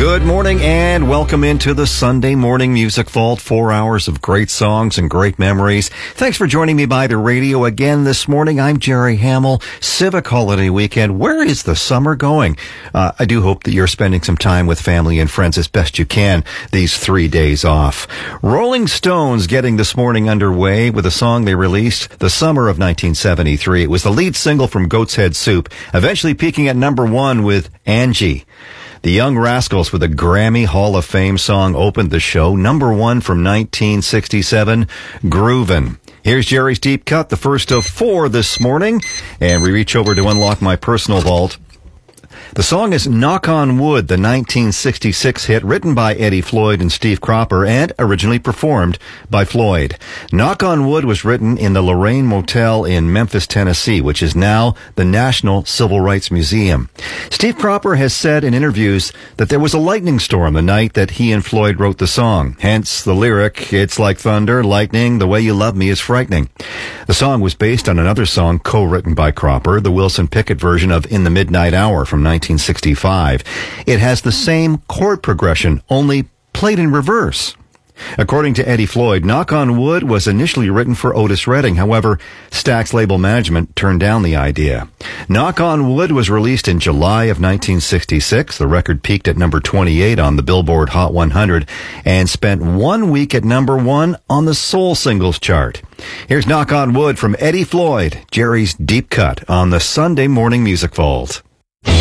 Good morning and welcome into the Sunday Morning Music Vault. 4 hours of great songs and great memories. Thanks for joining me by the radio again this morning. I'm Jerry Hamill. Civic holiday weekend. Where is the summer going? I do hope that you're spending some time with family and friends as best you can these 3 days off. Rolling Stones getting this morning underway with a song they released the summer of 1973. It was the lead single from Goat's Head Soup, eventually peaking at number 1 with Angie. The Young Rascals with a Grammy Hall of Fame song opened the show. Number 1 from 1967, Groovin'. Here's Jerry's Deep Cut, the first of 4 this morning, and we reach over to unlock my personal vault. The song is Knock on Wood, the 1966 hit written by Eddie Floyd and Steve Cropper and originally performed by Floyd. Knock on Wood was written in the Lorraine Motel in Memphis, Tennessee, which is now the National Civil Rights Museum. Steve Cropper has said in interviews that there was a lightning storm the night that he and Floyd wrote the song. Hence the lyric, "It's like thunder, lightning, the way you love me is frightening." The song was based on another song co-written by Cropper, the Wilson Pickett version of In the Midnight Hour from 1965. It has the same chord progression, only played in reverse. According to Eddie Floyd, Knock on Wood was initially written for Otis Redding. However, Stax label management turned down the idea. Knock on Wood was released in July of 1966. The record peaked at number 28 on the Billboard Hot 100 and spent 1 week at number 1 on the Soul Singles chart. Here's Knock on Wood from Eddie Floyd, Jerry's Deep Cut on the Sunday Morning Music Vault.